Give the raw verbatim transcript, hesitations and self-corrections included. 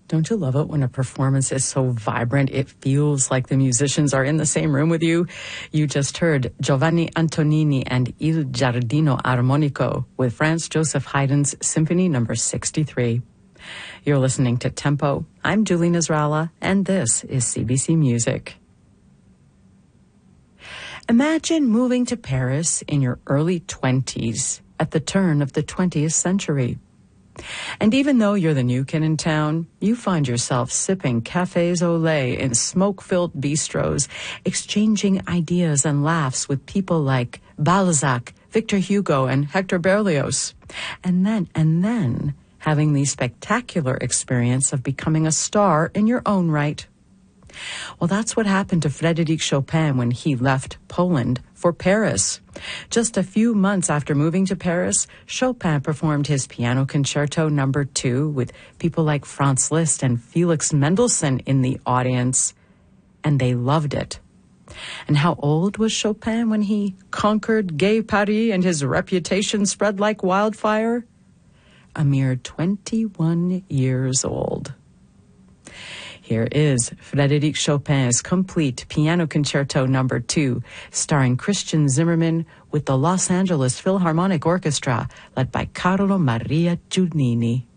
Don't you love it when a performance is so vibrant it feels like the musicians are in the same room with you? You just heard Giovanni Antonini and Il Giardino Armonico with Franz Joseph Haydn's Symphony number sixty-three. You're listening to Tempo. I'm Julie Nasrallah, and this is C B C Music. Imagine moving to Paris in your early twenties at the turn of the twentieth century. And even though you're the new kid in town, you find yourself sipping cafés au lait in smoke-filled bistros, exchanging ideas and laughs with people like Balzac, Victor Hugo, and Hector Berlioz. And then, and then, having the spectacular experience of becoming a star in your own right. Well, that's what happened to Frédéric Chopin when he left Poland for Paris. Just a few months after moving to Paris, Chopin performed his Piano Concerto number two with people like Franz Liszt and Felix Mendelssohn in the audience, and they loved it. And how old was Chopin when he conquered Gay Paris and his reputation spread like wildfire? A mere twenty-one years old. Here is Frédéric Chopin's complete Piano Concerto number two, starring Christian Zimmerman with the Los Angeles Philharmonic Orchestra, led by Carlo Maria Giannini.